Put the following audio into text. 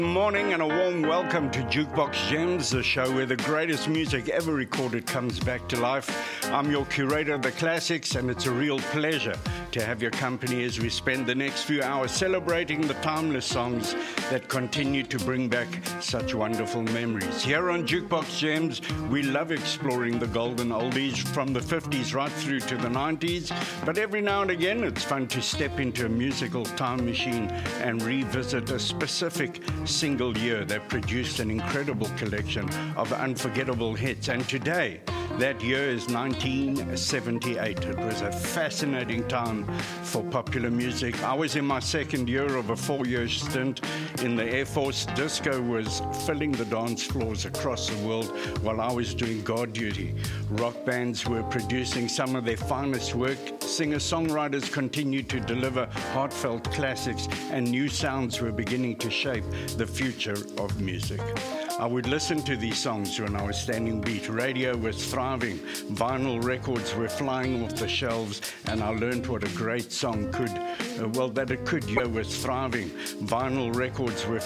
Good morning and a warm welcome to Jukebox Gems, the show where the greatest music ever recorded comes back to life. I'm your curator of the classics, and it's a real pleasure to have your company as we spend the next few hours celebrating the timeless songs that continue to bring back such wonderful memories. Here on Jukebox Gems, we love exploring the golden oldies from the 50s right through to the 90s, but every now and again it's fun to step into a musical time machine and revisit a specific single year that produced an incredible collection of unforgettable hits. And today, that year is 1978. It was a fascinating time for popular music. I was in my second year of a 4-year stint in the Air Force. Disco was filling the dance floors across the world while I was doing guard duty. Rock bands were producing some of their finest work. Singer-songwriters continued to deliver heartfelt classics, and new sounds were beginning to shape the future of music. I would listen to these songs when I was standing beat. Radio was thriving, vinyl records were flying off the shelves, and I learned what a great song could. That it could. Was thriving, vinyl records were